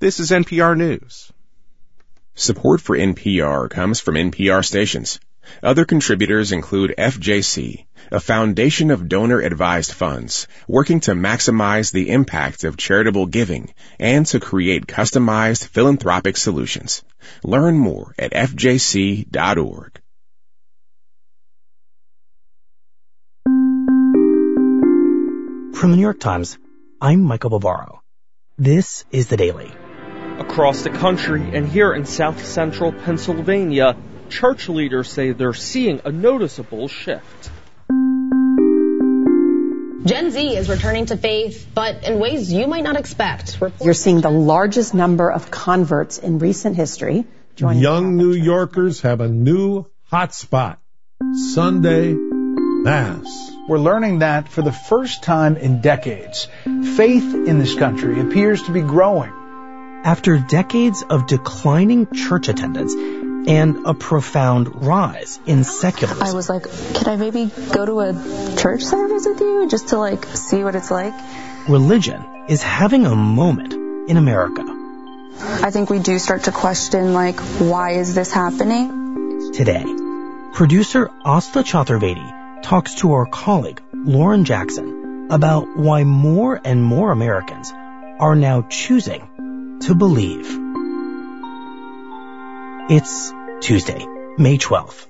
This is NPR News. Support for NPR comes from NPR stations. Other contributors include FJC, a foundation of donor-advised funds working to maximize the impact of charitable giving and to create customized philanthropic solutions. Learn more at fjc.org. From the New York Times, I'm Michael Bavaro. This is The Daily. Across the country and here in South Central Pennsylvania, church leaders say they're seeing a noticeable shift. Gen Z is returning to faith, but in ways you might not expect. You're seeing the largest number of converts in recent history. Young New Yorkers have a new hot spot: Sunday Mass. We're learning that for the first time in decades, faith in this country appears to be growing. After decades of declining church attendance and a profound rise in secularism. I was like, can I maybe go to a church service with you just to see what it's like? Religion is having a moment in America. I think we do start to question, why is this happening? Today, producer Asta Chaturvedi talks to our colleague Lauren Jackson about why more and more Americans are now choosing to believe. It's Tuesday, May 12th.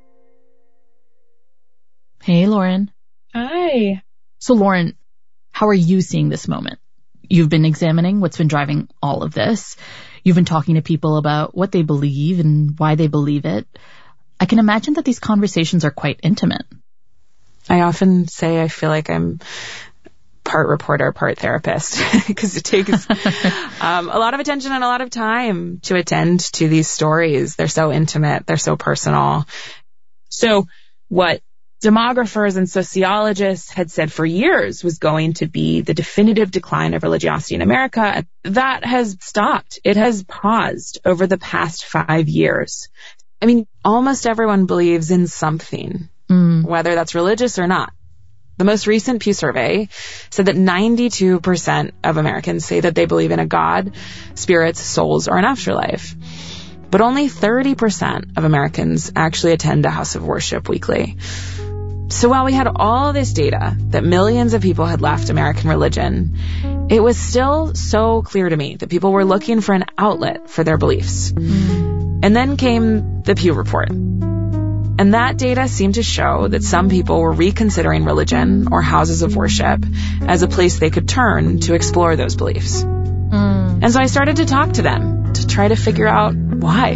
Hey, Lauren. Hi. So, Lauren, how are you seeing this moment? You've been examining what's been driving all of this. You've been talking to people about what they believe and why they believe it. I can imagine that these conversations are quite intimate. I often say I feel like I'm part reporter, part therapist, because it takes a lot of attention and a lot of time to attend to these stories. They're so intimate. They're so personal. So what demographers and sociologists had said for years was going to be the definitive decline of religiosity in America, that has stopped. It has paused over the past 5 years. I mean, almost everyone believes in something, whether that's religious or not. The most recent Pew survey said that 92% of Americans say that they believe in a God, spirits, souls, or an afterlife. But only 30% of Americans actually attend a house of worship weekly. So while we had all this data that millions of people had left American religion, it was still so clear to me that people were looking for an outlet for their beliefs. And then came the Pew report. And that data seemed to show that some people were reconsidering religion or houses of worship as a place they could turn to explore those beliefs. And so I started to talk to them to try to figure out why.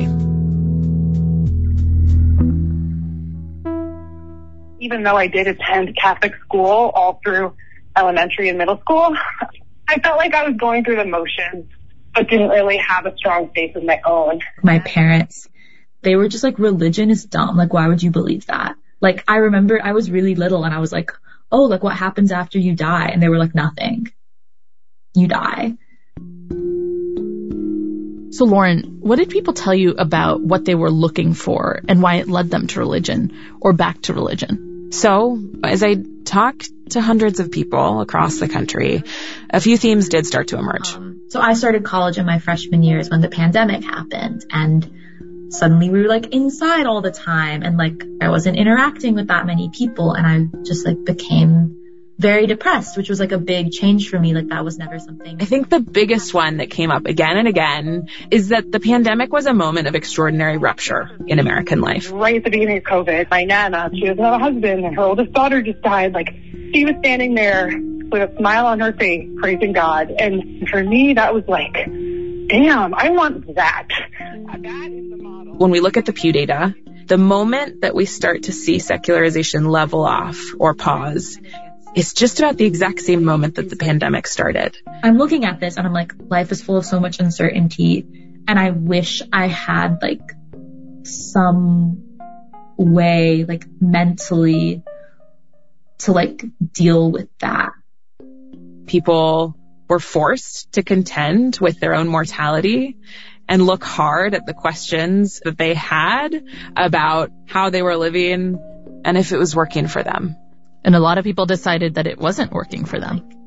Even though I did attend Catholic school all through elementary and middle school, I felt like I was going through the motions, but didn't really have a strong faith of my own. My parents, they were just like, religion is dumb. Why would you believe that? I remember I was really little and I was like, oh, what happens after you die? And they were like, nothing. You die. So, Lauren, what did people tell you about what they were looking for and why it led them to religion or back to religion? So, as I talked to hundreds of people across the country, a few themes did start to emerge. So I started college in my freshman years when the pandemic happened, and suddenly we were inside all the time, and I wasn't interacting with that many people, and I just became very depressed, which was a big change for me. That was never something. I think the biggest one that came up again and again is that the pandemic was a moment of extraordinary rupture in American life. Right at the beginning of COVID, my Nana, she doesn't have a husband, and her oldest daughter just died. She was standing there with a smile on her face, praising God. And for me, that was damn, I want that. That is the model. When we look at the Pew data, the moment that we start to see secularization level off or pause, it's just about the exact same moment that the pandemic started. I'm looking at this and I'm life is full of so much uncertainty. And I wish I had some way, mentally to deal with that. People were forced to contend with their own mortality and look hard at the questions that they had about how they were living and if it was working for them. And a lot of people decided that it wasn't working for them.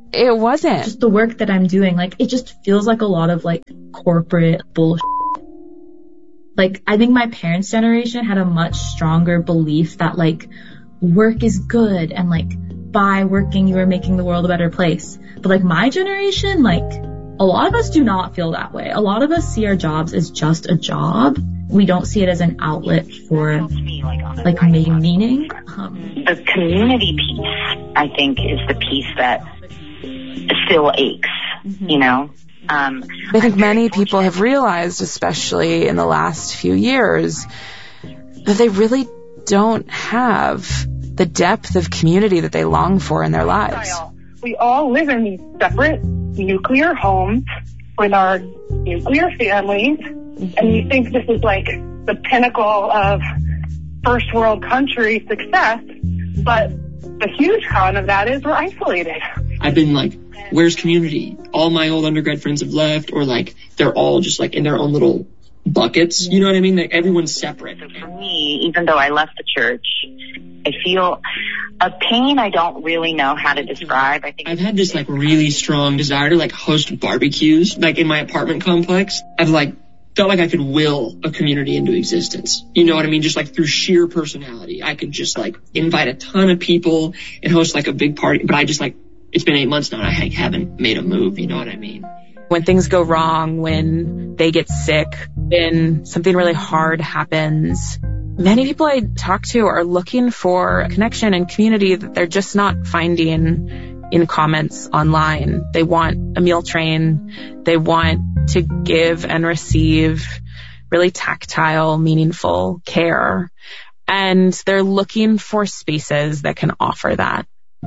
It wasn't. Just the work that I'm doing, like, it just feels like a lot of, like, corporate bullshit. Like, I think my parents' generation had a much stronger belief that, like, work is good and, like, by working you are making the world a better place. But, like, my generation, like, a lot of us do not feel that way. A lot of us see our jobs as just a job. We don't see it as an outlet for, like, making meaning. The community piece, I think, is the piece that still aches, you know? I think many people have realized, especially in the last few years, that they really don't have the depth of community that they long for in their lives. We all live in these separate nuclear homes with our nuclear families, and you think this is like the pinnacle of first world country success, but the huge con of that is we're isolated. I've been like, where's community? All my old undergrad friends have left, or like they're all just like in their own little buckets. You know what I mean? Like everyone's separate. So for me, even though I left the church, I feel a pain I don't really know how to describe. I think I've had this like really strong desire to like host barbecues, like in my apartment complex. I've like felt like I could will a community into existence. You know what I mean? Just like through sheer personality, I could just like invite a ton of people and host like a big party. But I just like, it's been 8 months now and I haven't made a move. You know what I mean? When things go wrong, when they get sick, when something really hard happens, many people I talk to are looking for a connection and community that they're just not finding in comments online. They want a meal train. They want to give and receive really tactile, meaningful care. And they're looking for spaces that can offer that.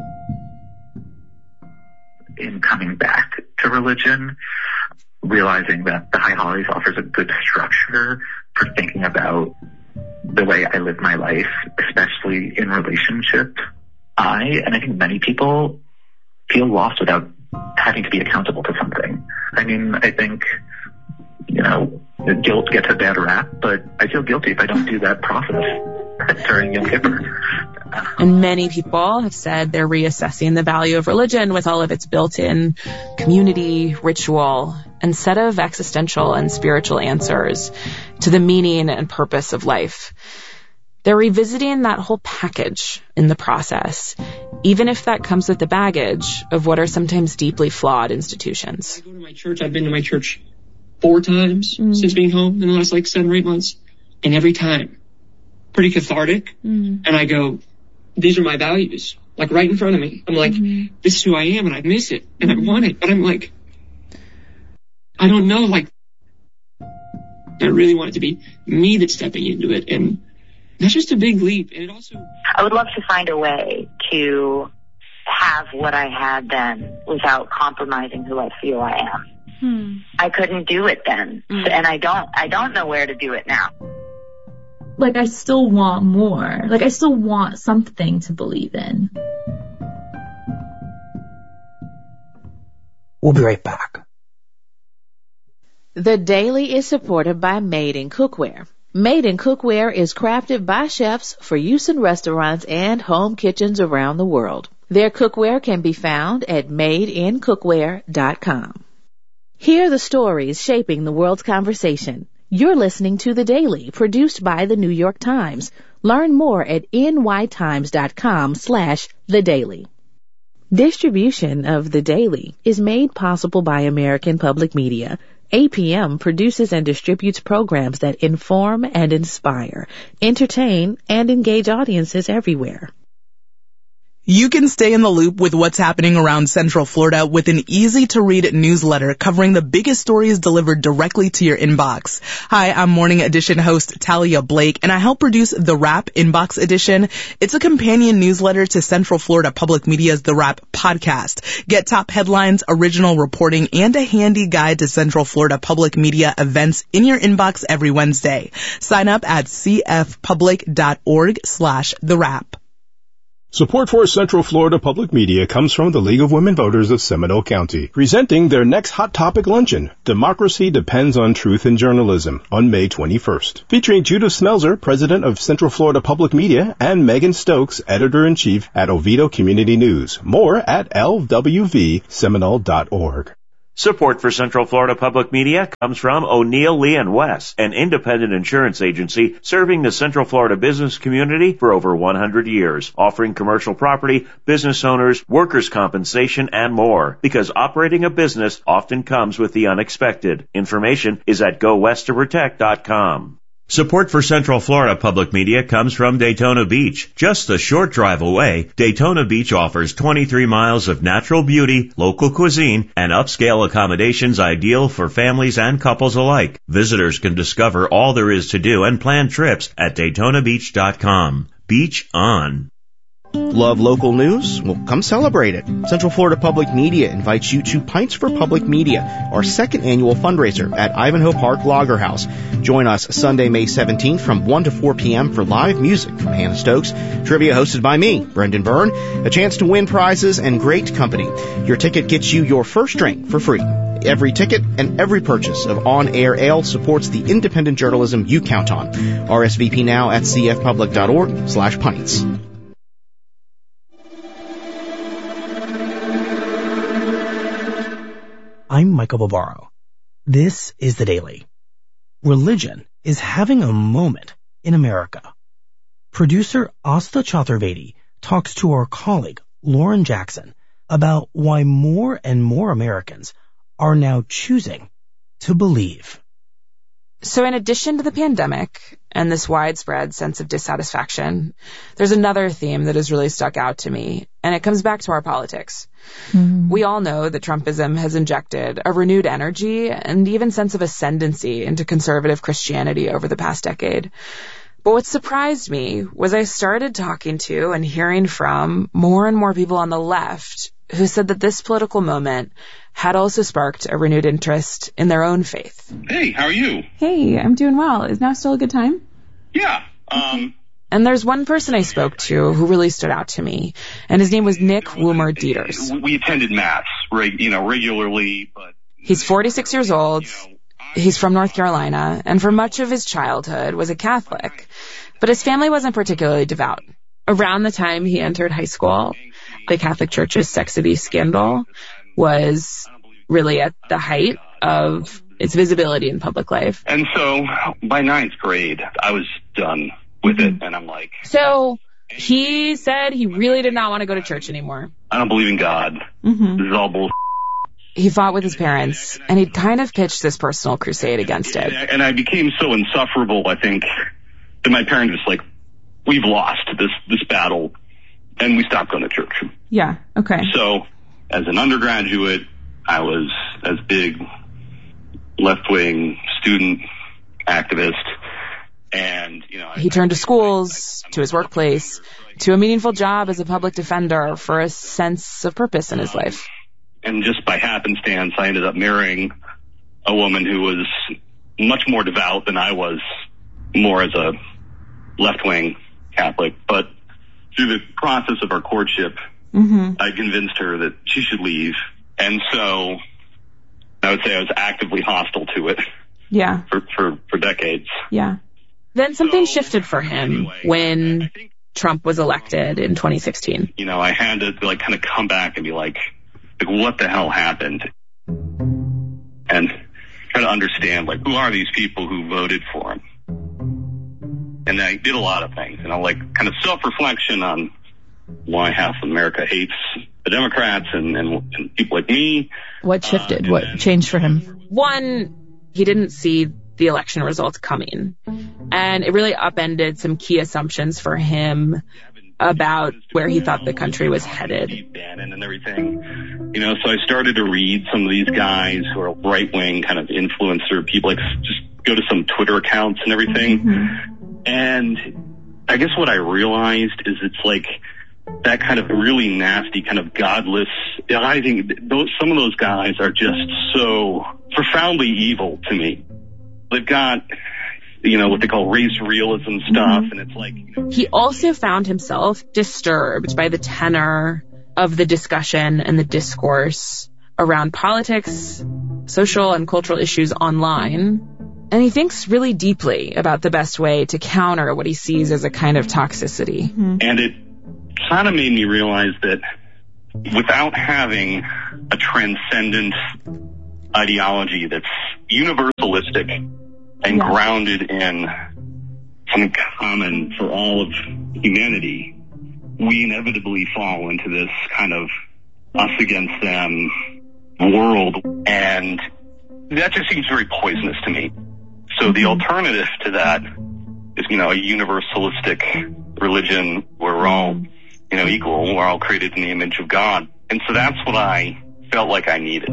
In coming back to religion, realizing that the High Hollies offers a good structure for thinking about the way I live my life, especially in relationship. I think many people feel lost without having to be accountable to something. I mean, I think, you know, guilt gets a bad rap, but I feel guilty if I don't do that process during Yom Kippur. And many people have said they're reassessing the value of religion with all of its built-in community, ritual, and set of existential and spiritual answers to the meaning and purpose of life. They're revisiting that whole package in the process, even if that comes with the baggage of what are sometimes deeply flawed institutions. I go to my church. I've been to my church 4 times since being home in the last like 7 or 8 months. And every time, pretty cathartic. And I go, these are my values, like right in front of me. I'm like, this is who I am and I miss it and I want it. But I'm like, I don't know, like, I really want it to be me that's stepping into it. And that's just a big leap. And it also, I would love to find a way to have what I had then without compromising who I feel I am. I couldn't do it then. And I don't know where to do it now. Like, I still want more. Like, I still want something to believe in. We'll be right back. The Daily is supported by Made in Cookware. Made in Cookware is crafted by chefs for use in restaurants and home kitchens around the world. Their cookware can be found at madeincookware.com. Hear the stories shaping the world's conversation. You're listening to The Daily, produced by the New York Times. Learn more at nytimes.com/The Daily. Distribution of The Daily is made possible by American Public Media. APM produces and distributes programs that inform and inspire, entertain, and engage audiences everywhere. You can stay in the loop with what's happening around Central Florida with an easy-to-read newsletter covering the biggest stories delivered directly to your inbox. Hi, I'm Morning Edition host Talia Blake, and I help produce The Wrap Inbox Edition. It's a companion newsletter to Central Florida Public Media's The Wrap podcast. Get top headlines, original reporting, and a handy guide to Central Florida Public Media events in your inbox every Wednesday. Sign up at cfpublic.org/thewrap. Support for Central Florida Public Media comes from the League of Women Voters of Seminole County, presenting their next Hot Topic Luncheon, Democracy Depends on Truth in Journalism, on May 21st. Featuring Judith Smelzer, President of Central Florida Public Media, and Megan Stokes, Editor-in-Chief at Oviedo Community News. More at lwvseminole.org. Support for Central Florida Public Media comes from O'Neill, Lee & West, an independent insurance agency serving the Central Florida business community for over 100 years, offering commercial property, business owners, workers' compensation, and more. Because operating a business often comes with the unexpected. Information is at GoWestToProtect.com. Support for Central Florida Public Media comes from Daytona Beach. Just a short drive away, Daytona Beach offers 23 miles of natural beauty, local cuisine, and upscale accommodations ideal for families and couples alike. Visitors can discover all there is to do and plan trips at DaytonaBeach.com. Beach on. Love local news? Well, come celebrate it. Central Florida Public Media invites you to Pints for Public Media, our second annual fundraiser at Ivanhoe Park Lager House. Join us Sunday, May 17th from 1 to 4 p.m. for live music from Hannah Stokes, trivia hosted by me, Brendan Byrne, a chance to win prizes, and great company. Your ticket gets you your first drink for free. Every ticket and every purchase of on-air ale supports the independent journalism you count on. RSVP now at cfpublic.org/pints. I'm Michael Barbaro. This is The Daily. Religion is having a moment in America. Producer Asta Chaturvedi talks to our colleague Lauren Jackson about why more and more Americans are now choosing to believe. So in addition to the pandemic and this widespread sense of dissatisfaction, there's another theme that has really stuck out to me, and it comes back to our politics. Mm-hmm. We all know that Trumpism has injected a renewed energy and even sense of ascendancy into conservative Christianity over the past decade. But what surprised me was I started talking to and hearing from more and more people on the left who said that this political moment had also sparked a renewed interest in their own faith. Hey, how are you? Hey, I'm doing well. Is now still a good time? Yeah. And there's one person I spoke to who really stood out to me, and his name was Nick Woomer Dieters. We attended Mass, regularly, but... He's 46 years old. He's from North Carolina, and for much of his childhood was a Catholic. But his family wasn't particularly devout. Around the time he entered high school, the Catholic Church's sex abuse scandal was really at the height of its visibility in public life. And so by ninth grade, I was done with it, and I'm like... So he said he really did not want to go to church anymore. I don't believe in God. Mm-hmm. This is all bullshit. He fought with his parents, and he'd kind of pitched this personal crusade against it. And I became so insufferable, I think, that my parents was like, we've lost this battle, and we stopped going to church. Yeah, okay. So as an undergraduate, I was as big left-wing student activist, and he turned to schools, to his workplace, to a meaningful job as a public defender for a sense of purpose in his life. And just by happenstance, I ended up marrying a woman who was much more devout than I was, more as a left-wing Catholic. But through the process of our courtship, I convinced her that she should leave. And so I would say I was actively hostile to it. Yeah. For decades. Yeah. Then something shifted for him when Trump was elected in 2016. I had to kind of come back and be like, what the hell happened? And try to understand, who are these people who voted for him? And I did a lot of things, kind of self-reflection on why half of America hates the Democrats and people like me. What shifted? What changed for him? One, he didn't see the election results coming, and it really upended some key assumptions for him about where he thought the country was headed. And everything. So I started to read some of these guys who are right-wing kind of influencer people, just go to some Twitter accounts and everything. Mm-hmm. And I guess what I realized is it's that kind of really nasty, kind of godless, I think some of those guys are just so profoundly evil to me. They've got what they call race realism stuff. And it's like, He also found himself disturbed by the tenor of the discussion and the discourse around politics, social and cultural issues online. And he thinks really deeply about the best way to counter what he sees as a kind of toxicity. And it kind of made me realize that without having a transcendent ideology that's universalistic and grounded in some common for all of humanity, we inevitably fall into this kind of us against them world, and that just seems very poisonous to me. So the alternative to that is, a universalistic religion where we're all, equal, we're all created in the image of God. And so that's what I felt like I needed.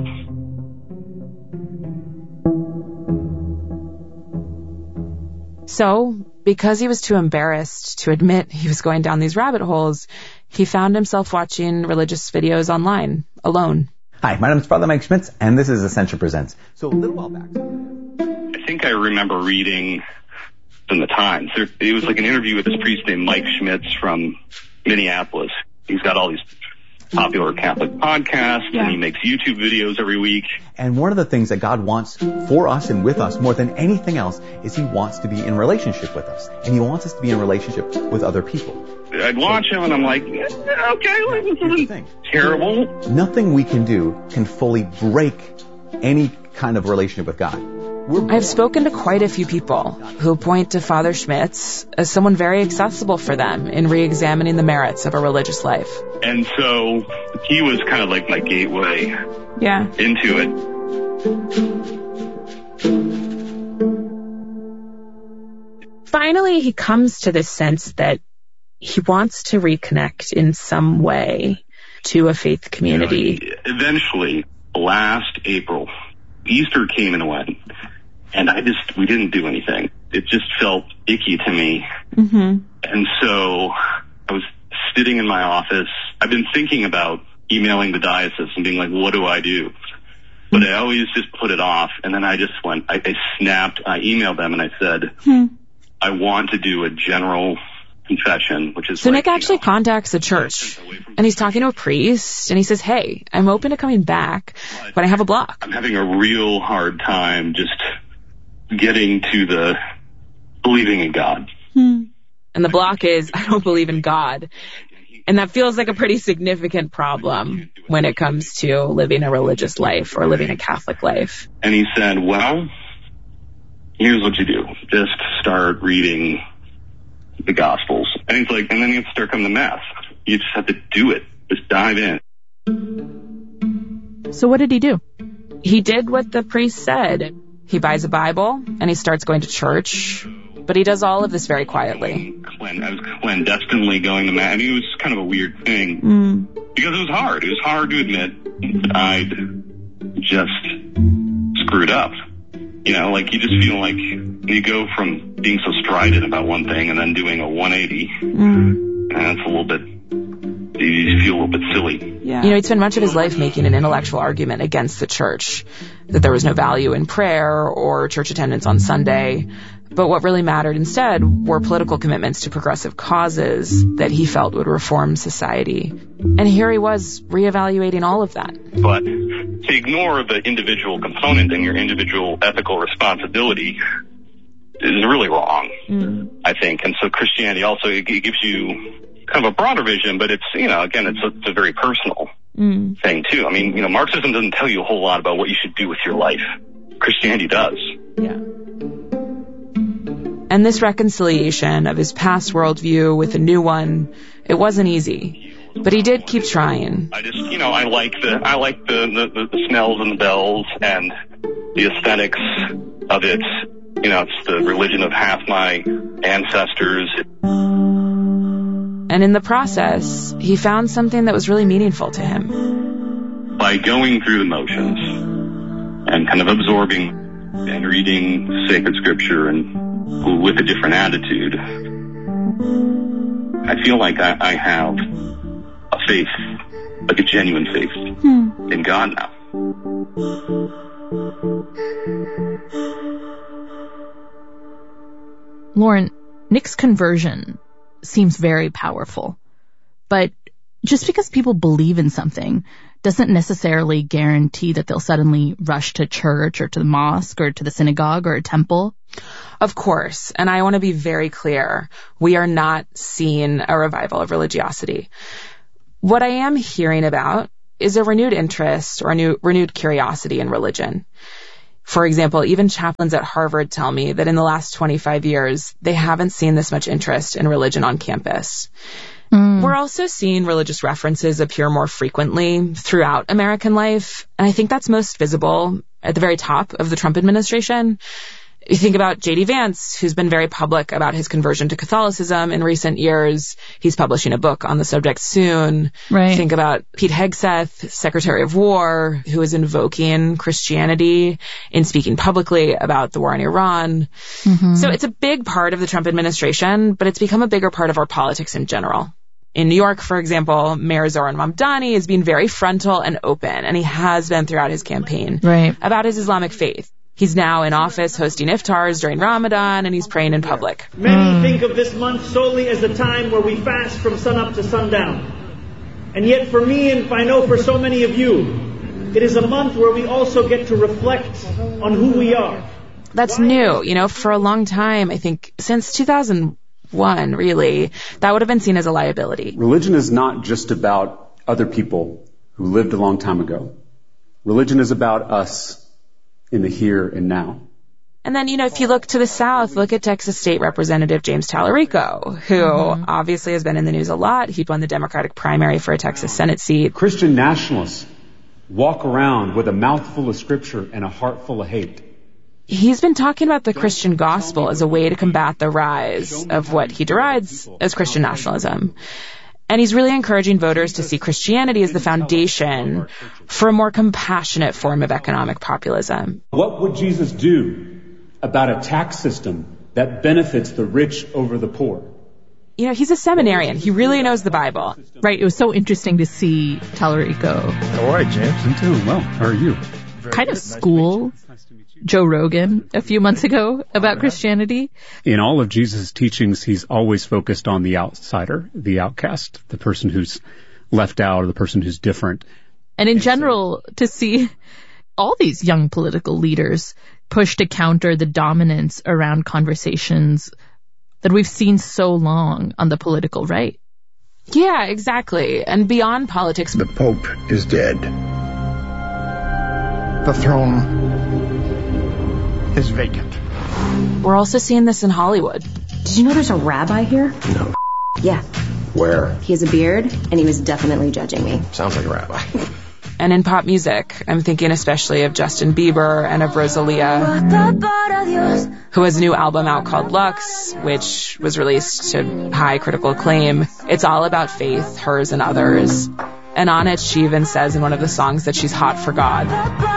So, because he was too embarrassed to admit he was going down these rabbit holes, he found himself watching religious videos online, alone. Hi, my name is Father Mike Schmitz, and this is Ascension Presents. So a little while back, I think I remember reading in the Times, it was like an interview with this priest named Mike Schmitz from Minneapolis. He's got all these popular Catholic podcasts, and he makes YouTube videos every week. And one of the things that God wants for us and with us more than anything else is he wants to be in relationship with us. And he wants us to be in relationship with other people. I'd watch him and I'm like, okay, this isn't terrible. Nothing we can do can fully break any kind of relationship with God. I've spoken to quite a few people who point to Father Schmitz as someone very accessible for them in re-examining the merits of a religious life. And so he was kind of like my gateway into it. Finally, he comes to this sense that he wants to reconnect in some way to a faith community. Eventually, last April, Easter came and went. And we didn't do anything. It just felt icky to me. And so I was sitting in my office. I've been thinking about emailing the diocese and being like, what do I do? But I always just put it off. And then I just went, I emailed them and I said, I want to do a general confession, which is so Nick actually contacts the church, and he's talking to a priest, and he says, hey, I'm open to coming back, but I have a block. I'm having a real hard time just getting to the believing in God. And the block is, I don't believe in God. And that feels like a pretty significant problem when it comes to living a religious life or living a Catholic life. And he said, well, here's what you do. Just start reading the Gospels. And he's like, and then you have to start coming to Mass. You just have to do it. Just dive in. So what did he do? He did what the priest said. He buys a Bible and he starts going to church. But he does all of this very quietly. I was clandestinely going to Mass. I mean, it was kind of a weird thing. Because it was hard. It was hard to admit that I'd just screwed up. Like you just feel like you go from being so strident about one thing and then doing a 180. And it's a little bit, you feel a little bit silly. He'd spent much of his life making an intellectual argument against the church, that there was no value in prayer or church attendance on Sunday. But what really mattered instead were political commitments to progressive causes that he felt would reform society. And here he was reevaluating all of that. But to ignore the individual component and your individual ethical responsibility is really wrong, I think. And so Christianity also, it gives you kind of a broader vision, but it's, again, it's a very personal thing too. I mean, Marxism doesn't tell you a whole lot about what you should do with your life. Christianity does. And this reconciliation of his past worldview with a new one, it wasn't easy. But he did keep trying. I just, I like the smells and the bells and the aesthetics of it. It's the religion of half my ancestors. And in the process, he found something that was really meaningful to him. By going through the motions and kind of absorbing and reading sacred scripture and with a different attitude, I feel like I have a faith, like a genuine faith in God now. Lauren, Nick's conversion seems very powerful, but just because people believe in something doesn't necessarily guarantee that they'll suddenly rush to church or to the mosque or to the synagogue or a temple. Of course, and I want to be very clear, we are not seeing a revival of religiosity. What I am hearing about is a renewed interest or a renewed curiosity in religion. For example, even chaplains at Harvard tell me that in the last 25 years, they haven't seen this much interest in religion on campus. We're also seeing religious references appear more frequently throughout American life, and I think that's most visible at the very top of the Trump administration. You think about J.D. Vance, who's been very public about his conversion to Catholicism in recent years. He's publishing a book on the subject soon. Right. Think about Pete Hegseth, Secretary of War, who is invoking Christianity in speaking publicly about the war in Iran. Mm-hmm. So it's a big part of the Trump administration, but it's become a bigger part of our politics in general. In New York, for example, Mayor Zoran Mamdani is being very frontal and open, and he has been throughout his campaign, about his Islamic faith. He's now in office hosting iftars during Ramadan, and he's praying in public. Many think of this month solely as a time where we fast from sunup to sundown. And yet for me, and I know for so many of you, it is a month where we also get to reflect on who we are. That's new. For a long time, I think since 2001, really, that would have been seen as a liability. Religion is not just about other people who lived a long time ago. Religion is about us in the here and now. And then, if you look to the South, look at Texas State Representative James Tallarico, who obviously has been in the news a lot. He won the Democratic primary for a Texas Senate seat. Christian nationalists walk around with a mouthful of scripture and a heart full of hate. He's been talking about the Christian gospel as a way to combat the rise of what he derides as Christian nationalism. And he's really encouraging voters to see Christianity as the foundation for a more compassionate form of economic populism. What would Jesus do about a tax system that benefits the rich over the poor? He's a seminarian. He really knows the Bible. Right. It was so interesting to see Tallarico. How are you, James? I'm doing well. How are you? Kind of school Joe Rogan a few months ago about Christianity. In all of Jesus' teachings, he's always focused on the outsider, the outcast, the person who's left out, or the person who's different. And in general, to see all these young political leaders push to counter the dominance around conversations that we've seen so long on the political right. Yeah, exactly. And beyond politics, the Pope is dead. The throne is vacant. We're also seeing this in Hollywood. Did you know there's a rabbi here? No. Yeah. Where? He has a beard, and he was definitely judging me. Sounds like a rabbi. And in pop music, I'm thinking especially of Justin Bieber and of Rosalia, who has a new album out called Lux, which was released to high critical acclaim. It's all about faith, hers and others. And on it, she even says in one of the songs that she's hot for God.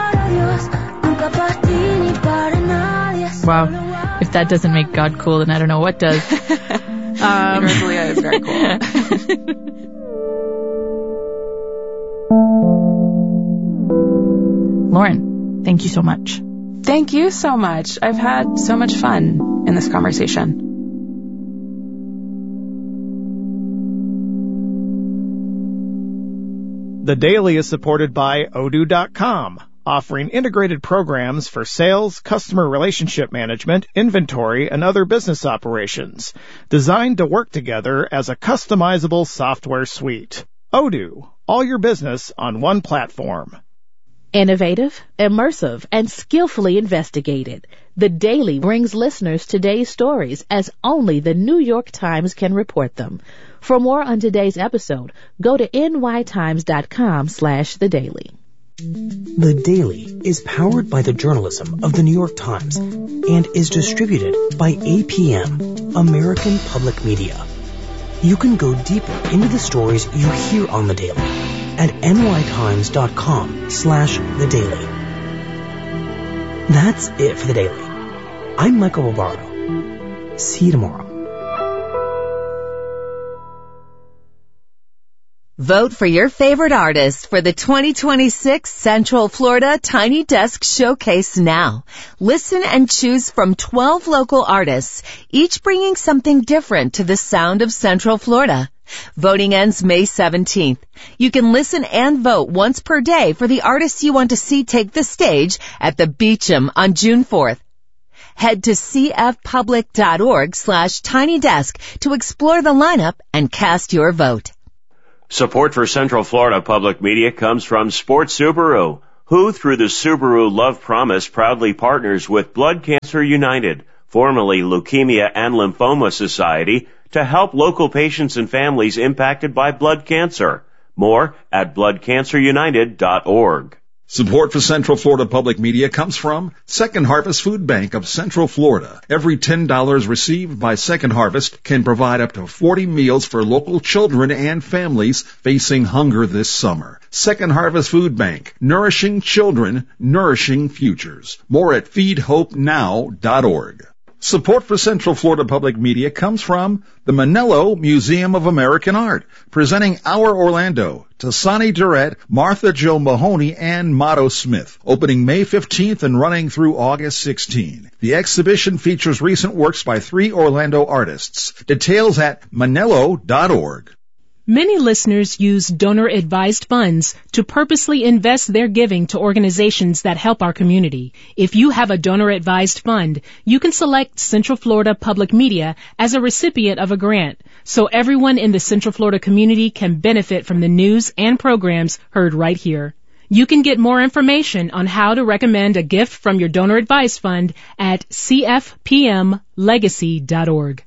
Wow. If that doesn't make God cool, then I don't know what does. Rosalia is very cool. Lauren, thank you so much. Thank you so much. I've had so much fun in this conversation. The Daily is supported by Odoo.com, offering integrated programs for sales, customer relationship management, inventory, and other business operations, designed to work together as a customizable software suite. Odoo, all your business on one platform. Innovative, immersive, and skillfully investigated, The Daily brings listeners today's stories as only the New York Times can report them. For more on today's episode, go to nytimes.com/The Daily. The Daily is powered by the journalism of the New York Times and is distributed by APM, American Public Media. You can go deeper into the stories you hear on The Daily at nytimes.com/The Daily. That's it for The Daily. I'm Michael Lombardo. See you tomorrow. Vote for your favorite artist for the 2026 Central Florida Tiny Desk Showcase now. Listen and choose from 12 local artists, each bringing something different to the sound of Central Florida. Voting ends May 17th. You can listen and vote once per day for the artists you want to see take the stage at the Beecham on June 4th. Head to cfpublic.org/tinydesk to explore the lineup and cast your vote. Support for Central Florida Public Media comes from Sports Subaru, who through the Subaru Love Promise proudly partners with Blood Cancer United, formerly Leukemia and Lymphoma Society, to help local patients and families impacted by blood cancer. More at bloodcancerunited.org. Support for Central Florida Public Media comes from Second Harvest Food Bank of Central Florida. Every $10 received by Second Harvest can provide up to 40 meals for local children and families facing hunger this summer. Second Harvest Food Bank, nourishing children, nourishing futures. More at feedhopenow.org. Support for Central Florida Public Media comes from the Manello Museum of American Art, presenting Our Orlando, Tassani Durrett, Martha Jo Mahoney, and Motto Smith, opening May 15th and running through August 16. The exhibition features recent works by 3 Orlando artists. Details at manello.org. Many listeners use donor-advised funds to purposely invest their giving to organizations that help our community. If you have a donor-advised fund, you can select Central Florida Public Media as a recipient of a grant, so everyone in the Central Florida community can benefit from the news and programs heard right here. You can get more information on how to recommend a gift from your donor-advised fund at cfpmlegacy.org.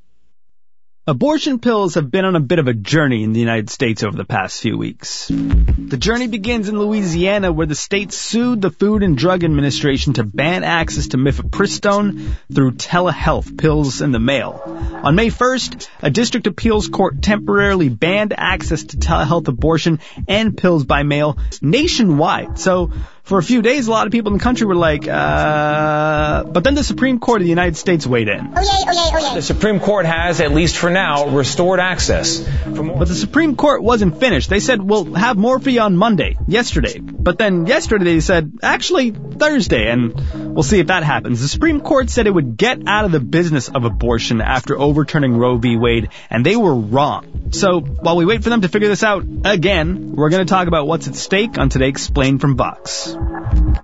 Abortion pills have been on a bit of a journey in the United States over the past few weeks. The journey begins in Louisiana, where the state sued the Food and Drug Administration to ban access to mifepristone through telehealth pills in the mail. On May 1st, a district appeals court temporarily banned access to telehealth abortion and pills by mail nationwide. So, for a few days, a lot of people in the country were like, but then the Supreme Court of the United States weighed in. The Supreme Court has, at least for now, restored access. But the Supreme Court wasn't finished. They said, we'll have more for you on Monday, yesterday. But then yesterday they said, actually, Thursday, and we'll see if that happens. The Supreme Court said it would get out of the business of abortion after overturning Roe v. Wade, and they were wrong. So, while we wait for them to figure this out again, we're going to talk about what's at stake on Today Explained from Vox.